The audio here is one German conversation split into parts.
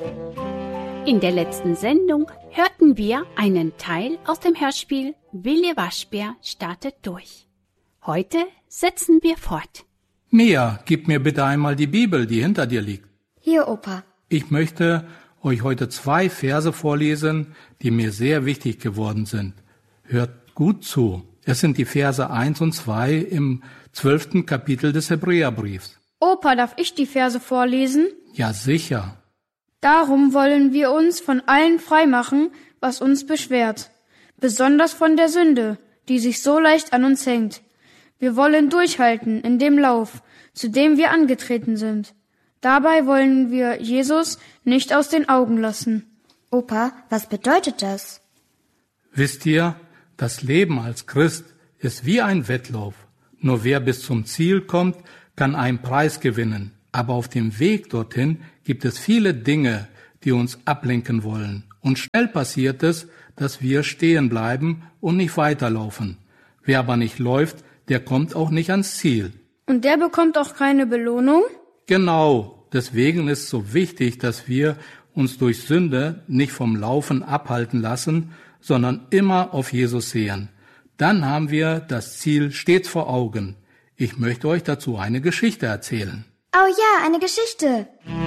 In der letzten Sendung hörten wir einen Teil aus dem Hörspiel Willi Waschbär startet durch. Heute setzen wir fort. Mia, gib mir bitte einmal die Bibel, die hinter dir liegt. Hier, Opa. Ich möchte euch heute 2 Verse vorlesen, die mir sehr wichtig geworden sind. Hört gut zu. Es sind die Verse 1 und 2 im 12. Kapitel des Hebräerbriefs. Opa, darf ich die Verse vorlesen? Ja, sicher. Darum wollen wir uns von allen freimachen, was uns beschwert, besonders von der Sünde, die sich so leicht an uns hängt. Wir wollen durchhalten in dem Lauf, zu dem wir angetreten sind. Dabei wollen wir Jesus nicht aus den Augen lassen. Opa, was bedeutet das? Wisst ihr, das Leben als Christ ist wie ein Wettlauf. Nur wer bis zum Ziel kommt, kann einen Preis gewinnen. Aber auf dem Weg dorthin gibt es viele Dinge, die uns ablenken wollen. Und schnell passiert es, dass wir stehen bleiben und nicht weiterlaufen. Wer aber nicht läuft, der kommt auch nicht ans Ziel. Und der bekommt auch keine Belohnung? Genau, deswegen ist es so wichtig, dass wir uns durch Sünde nicht vom Laufen abhalten lassen, sondern immer auf Jesus sehen. Dann haben wir das Ziel stets vor Augen. Ich möchte euch dazu eine Geschichte erzählen. Oh ja, eine Geschichte.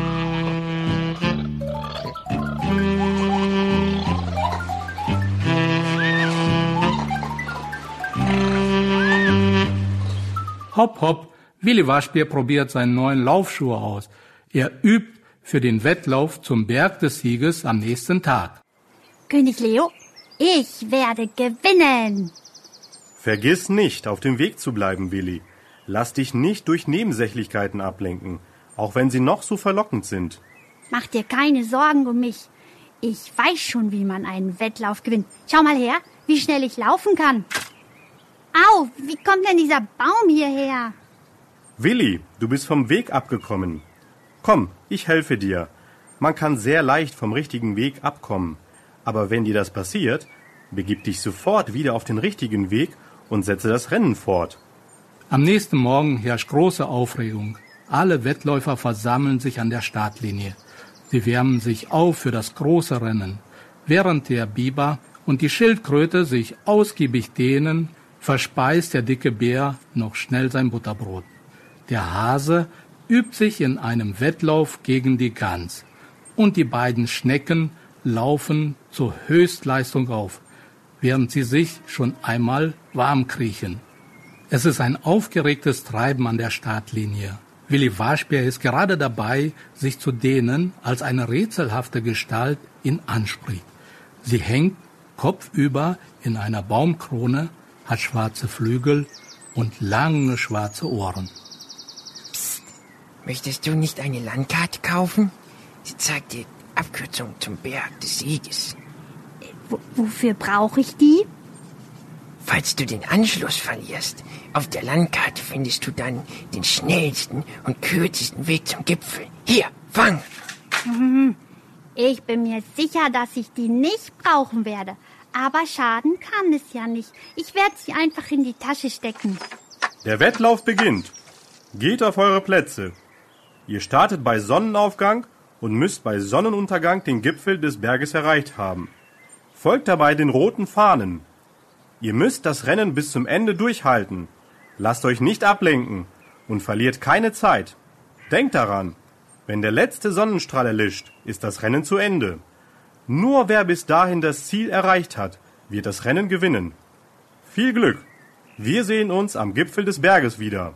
Hopp, hopp, Willi Waschbär probiert seinen neuen Laufschuh aus. Er übt für den Wettlauf zum Berg des Sieges am nächsten Tag. König Leo, ich werde gewinnen. Vergiss nicht, auf dem Weg zu bleiben, Willi. Lass dich nicht durch Nebensächlichkeiten ablenken, auch wenn sie noch so verlockend sind. Mach dir keine Sorgen um mich. Ich weiß schon, wie man einen Wettlauf gewinnt. Schau mal her, wie schnell ich laufen kann. Au, wie kommt denn dieser Baum hierher? Willi, du bist vom Weg abgekommen. Komm, ich helfe dir. Man kann sehr leicht vom richtigen Weg abkommen. Aber wenn dir das passiert, begib dich sofort wieder auf den richtigen Weg und setze das Rennen fort. Am nächsten Morgen herrscht große Aufregung. Alle Wettläufer versammeln sich an der Startlinie. Sie wärmen sich auf für das große Rennen. Während der Biber und die Schildkröte sich ausgiebig dehnen, verspeist der dicke Bär noch schnell sein Butterbrot. Der Hase übt sich in einem Wettlauf gegen die Gans. Und die beiden Schnecken laufen zur Höchstleistung auf, während sie sich schon einmal warm kriechen. Es ist ein aufgeregtes Treiben an der Startlinie. Willi Waschbär ist gerade dabei, sich zu dehnen, als eine rätselhafte Gestalt ihn anspricht. Sie hängt kopfüber in einer Baumkrone, hat schwarze Flügel und lange schwarze Ohren. Psst, möchtest du nicht eine Landkarte kaufen? Sie zeigt die Abkürzung zum Berg des Sieges. Wofür brauche ich die? Falls du den Anschluss verlierst, auf der Landkarte findest du dann den schnellsten und kürzesten Weg zum Gipfel. Hier, fang! Ich bin mir sicher, dass ich die nicht brauchen werde. Aber schaden kann es ja nicht. Ich werde sie einfach in die Tasche stecken. Der Wettlauf beginnt. Geht auf eure Plätze. Ihr startet bei Sonnenaufgang und müsst bei Sonnenuntergang den Gipfel des Berges erreicht haben. Folgt dabei den roten Fahnen. Ihr müsst das Rennen bis zum Ende durchhalten. Lasst euch nicht ablenken und verliert keine Zeit. Denkt daran, wenn der letzte Sonnenstrahl erlischt, ist das Rennen zu Ende. Nur wer bis dahin das Ziel erreicht hat, wird das Rennen gewinnen. Viel Glück! Wir sehen uns am Gipfel des Berges wieder.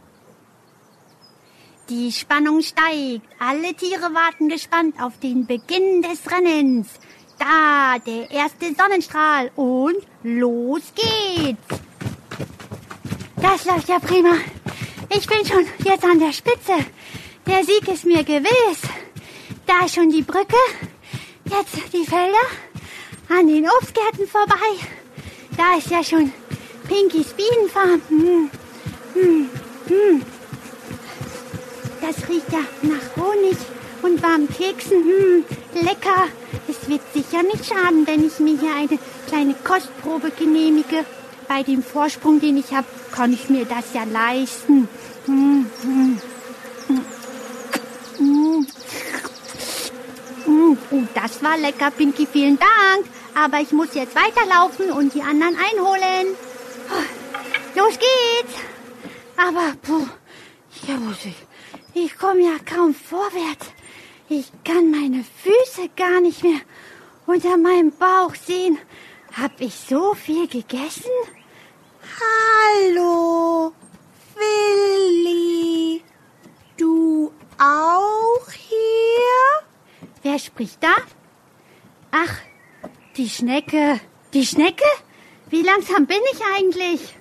Die Spannung steigt. Alle Tiere warten gespannt auf den Beginn des Rennens. Da, der erste Sonnenstrahl und los geht's. Das läuft ja prima. Ich bin schon jetzt an der Spitze. Der Sieg ist mir gewiss. Da schon die Brücke, jetzt die Felder, an den Obstgärten vorbei. Da ist ja schon Pinkys Bienenfarm. Das riecht ja nach Honig und warmen Keksen. Lecker. Es wird sicher nicht schaden, wenn ich mir hier eine kleine Kostprobe genehmige. Bei dem Vorsprung, den ich habe, kann ich mir das ja leisten. Oh, das war lecker, Pinky, vielen Dank. Aber ich muss jetzt weiterlaufen und die anderen einholen. Los geht's. Aber, ich komme ja kaum vorwärts. Ich kann meine Füße gar nicht mehr unter meinem Bauch sehen. Hab ich so viel gegessen? Hallo, Willi. Du auch hier? Wer spricht da? Ach, die Schnecke. Die Schnecke? Wie langsam bin ich eigentlich?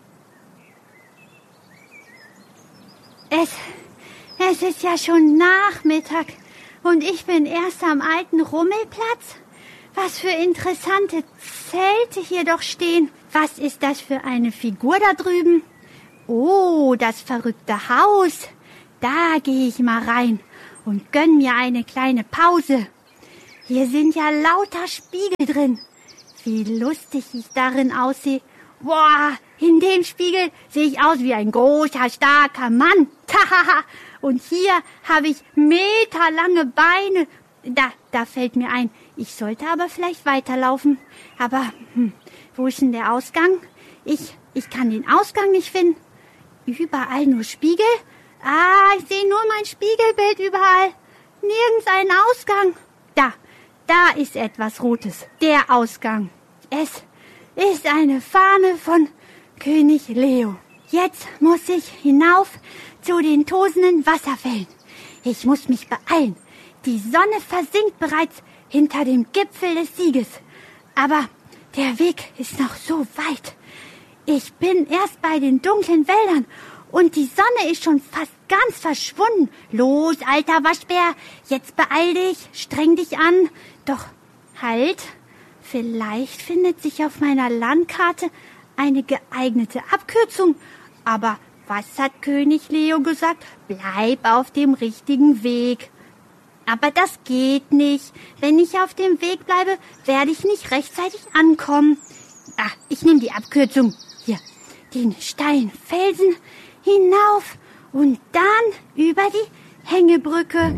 Es ist ja schon Nachmittag und ich bin erst am alten Rummelplatz. Was für interessante Zelte hier doch stehen. Was ist das für eine Figur da drüben? Oh, das verrückte Haus. Da gehe ich mal rein und gönn mir eine kleine Pause. Hier sind ja lauter Spiegel drin. Wie lustig ich darin aussehe. Boah, in dem Spiegel sehe ich aus wie ein großer, starker Mann. Und hier habe ich meterlange Beine. Da fällt mir ein, ich sollte aber vielleicht weiterlaufen. Aber wo ist denn der Ausgang? Ich kann den Ausgang nicht finden. Überall nur Spiegel. Ich sehe nur mein Spiegelbild überall. Nirgends einen Ausgang. Da ist etwas Rotes. Der Ausgang. Es ist eine Fahne von König Leo. Jetzt muss ich hinauf zu den tosenden Wasserfällen. Ich muss mich beeilen. Die Sonne versinkt bereits hinter dem Gipfel des Sieges. Aber der Weg ist noch so weit. Ich bin erst bei den dunklen Wäldern und die Sonne ist schon fast ganz verschwunden. Los, alter Waschbär, jetzt beeil dich, streng dich an. Doch halt, vielleicht findet sich auf meiner Landkarte eine geeignete Abkürzung. Aber was hat König Leo gesagt? Bleib auf dem richtigen Weg. Aber das geht nicht. Wenn ich auf dem Weg bleibe, werde ich nicht rechtzeitig ankommen. Ich nehme die Abkürzung. Hier, den steilen Felsen hinauf und dann über die Hängebrücke.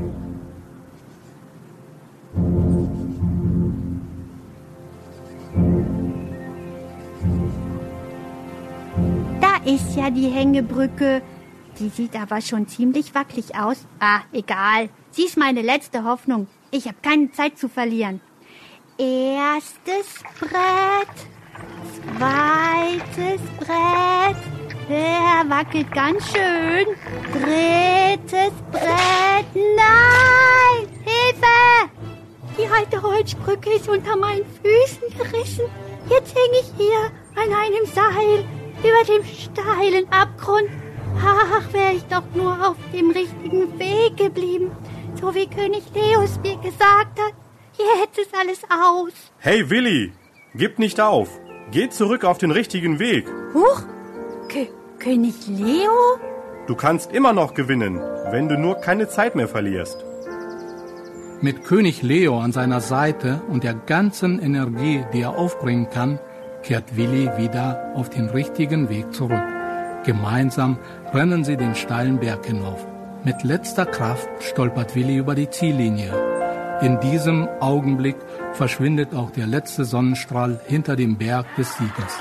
Da ist ja die Hängebrücke. Die sieht aber schon ziemlich wackelig aus. Egal. Sie ist meine letzte Hoffnung. Ich habe keine Zeit zu verlieren. Erstes Brett. Zweites Brett. Der wackelt ganz schön. Drittes Brett. Nein! Hilfe! Die alte Holzbrücke ist unter meinen Füßen gerissen. Jetzt hänge ich hier an einem Seil über dem steilen Abgrund. Ach, wäre ich doch nur auf dem richtigen Weg geblieben. So wie König Leos mir gesagt hat. Jetzt ist alles aus. Hey Willi, gib nicht auf. Geh zurück auf den richtigen Weg. Huch, König Leo? Du kannst immer noch gewinnen, wenn du nur keine Zeit mehr verlierst. Mit König Leo an seiner Seite und der ganzen Energie, die er aufbringen kann, kehrt Willi wieder auf den richtigen Weg zurück. Gemeinsam rennen sie den steilen Berg hinauf. Mit letzter Kraft stolpert Willi über die Ziellinie. In diesem Augenblick verschwindet auch der letzte Sonnenstrahl hinter dem Berg des Siegers.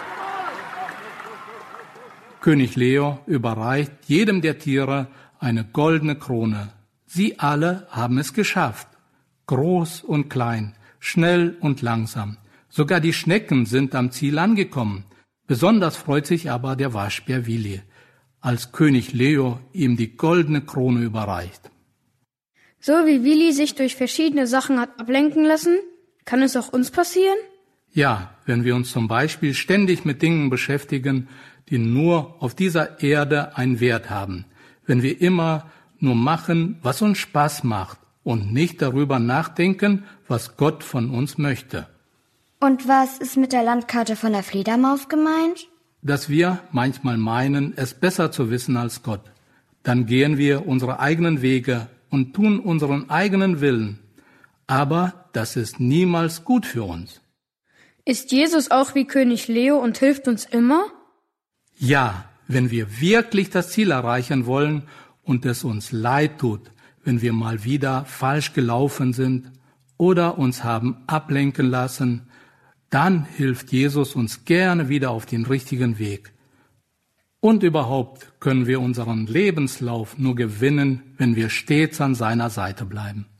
König Leo überreicht jedem der Tiere eine goldene Krone. Sie alle haben es geschafft. Groß und klein, schnell und langsam. Sogar die Schnecken sind am Ziel angekommen. Besonders freut sich aber der Waschbär Willi, als König Leo ihm die goldene Krone überreicht. So wie Willi sich durch verschiedene Sachen hat ablenken lassen, kann es auch uns passieren? Ja, wenn wir uns zum Beispiel ständig mit Dingen beschäftigen, die nur auf dieser Erde einen Wert haben. Wenn wir immer nur machen, was uns Spaß macht und nicht darüber nachdenken, was Gott von uns möchte. Und was ist mit der Landkarte von der Fledermaus gemeint? Dass wir manchmal meinen, es besser zu wissen als Gott. Dann gehen wir unsere eigenen Wege und tun unseren eigenen Willen. Aber das ist niemals gut für uns. Ist Jesus auch wie König Leo und hilft uns immer? Ja, wenn wir wirklich das Ziel erreichen wollen und es uns leid tut, wenn wir mal wieder falsch gelaufen sind oder uns haben ablenken lassen, dann hilft Jesus uns gerne wieder auf den richtigen Weg. Und überhaupt können wir unseren Lebenslauf nur gewinnen, wenn wir stets an seiner Seite bleiben.